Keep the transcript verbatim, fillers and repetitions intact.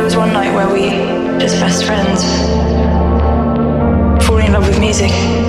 was one night where we, just best friends, falling in love with music.